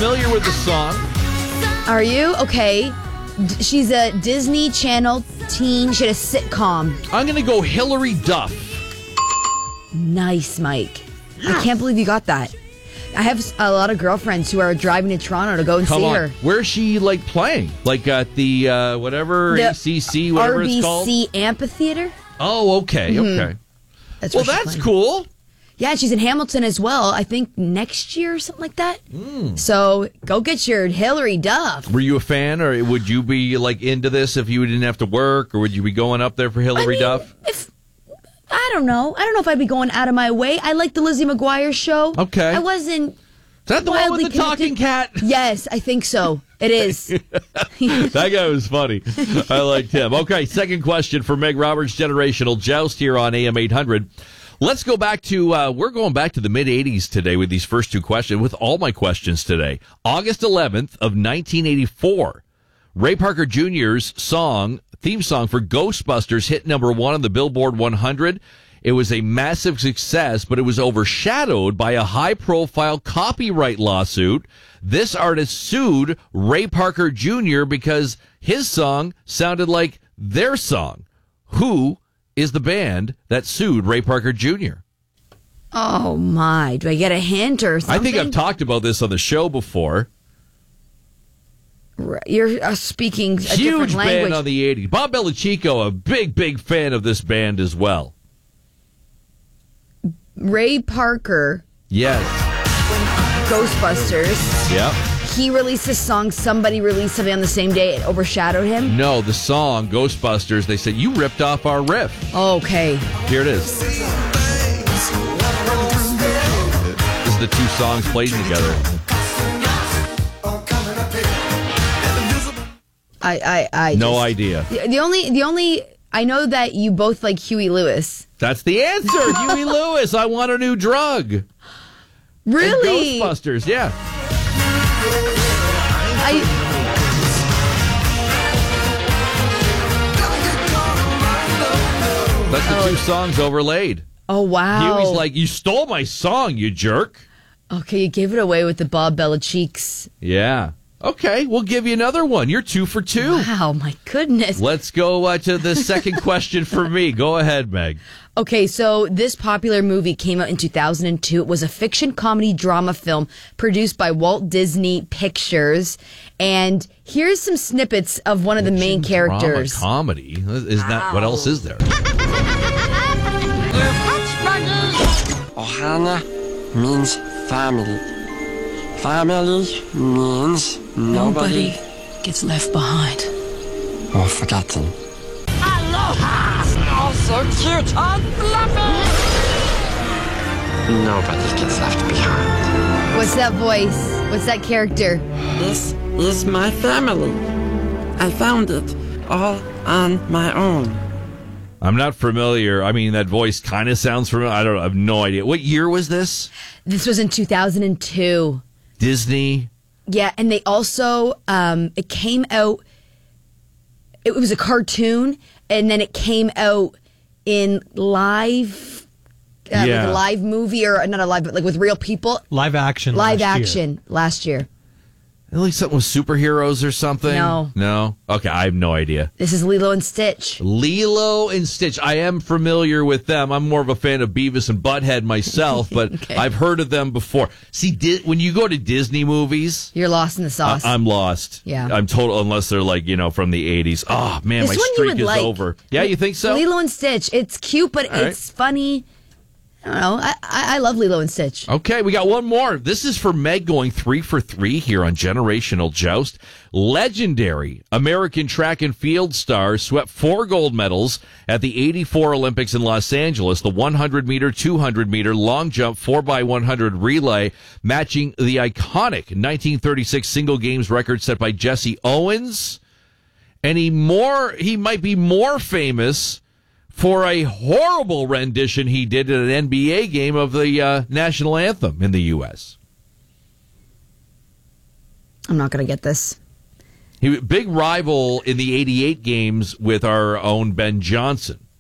familiar with the song. Are you? Okay. She's a Disney Channel teen. She had a sitcom. I'm going to go Hillary Duff. Nice, Mike. I can't believe you got that. I have a lot of girlfriends who are driving to Toronto to go and see her. Where's she playing? Like at the whatever The ACC, whatever it's called? RBC Amphitheater. Oh, okay, okay. That's cool. Yeah, she's in Hamilton as well. I think next year or something like that. So go get your Hillary Duff. Were you a fan, or would you be into this if you didn't have to work, or would you be going up there for Hillary Duff? I don't know. I don't know if I'd be going out of my way. I like the Lizzie McGuire show. Okay. I wasn't. Is that the one with the talking cat? Yes, I think so. It is. That guy was funny. I liked him. Okay, second question for Meg Roberts, Generational Joust here on AM 800. Let's go back to, we're going back to the mid-'80s today with these first two questions, with all my questions today. August 11th of 1984, Ray Parker Jr.'s theme song for Ghostbusters hit number 1 on the Billboard 100. It was a massive success, but it was overshadowed by a high-profile copyright lawsuit. This artist sued Ray Parker Jr. because his song sounded like their song. Who is the band that sued Ray Parker Jr.? Oh, my. Do I get a hint or something? I think I've talked about this on the show before. You're speaking a huge different language. Band on the 80s. Bob Belichico, a big fan of this band as well. Ray Parker. Yes. Ghostbusters. Yep. He released a song, somebody released something on the same day, it overshadowed him? No, the song, Ghostbusters, they said, you ripped off our riff. Okay. Here it is. This is the two songs played together. No idea. The only I know that you both like Huey Lewis. That's the answer. Huey Lewis, I Want a New Drug. Really? And Ghostbusters, yeah. That's the two songs overlaid. Oh, wow. Huey's like, you stole my song, you jerk. Okay, you gave it away with the Bob Belichick's. Yeah. Okay, we'll give you another one. You're 2 for 2. Wow, my goodness. Let's go to the second question for me. Go ahead, Meg. Okay, so this popular movie came out in 2002. It was a fiction comedy drama film produced by Walt Disney Pictures. And here's some snippets of one of the main characters. Drama comedy? Isn't that, what else is there? Ohana means family. Family means nobody gets left behind or forgotten. Aloha! Oh, so cute and fluffy! Nobody gets left behind. What's that voice? What's that character? This is my family. I found it all on my own. I'm not familiar. I mean, that voice kind of sounds familiar. I have no idea. What year was this? This was in 2002. Disney. Yeah, and they also, it came out, it was a cartoon, and then it came out in live, like a live movie, or not a live, but like with real people. Live action last year. Like something with superheroes or something? No? Okay, I have no idea. This is Lilo and Stitch. Lilo and Stitch. I am familiar with them. I'm more of a fan of Beavis and Butthead myself, but Okay. I've heard of them before. See, when you go to Disney movies... You're lost in the sauce. I'm lost. Yeah. I'm total, unless they're from the 80s. Oh, man, This my one streak is over. Yeah, you think so? Lilo and Stitch. It's cute, but All it's funny. I don't know. I love Lilo and Stitch. Okay, we got one more. This is for Meg, going 3 for 3 here on Generational Joust. Legendary American track and field star swept 4 gold medals at the 84 Olympics in Los Angeles, the 100-meter, 200-meter, long jump, 4x100 relay, matching the iconic 1936 single games record set by Jesse Owens. And he might be more famous for a horrible rendition he did at an NBA game of the national anthem in the U.S. I'm not going to get this. He was a big rival in the 88 games with our own Ben Johnson.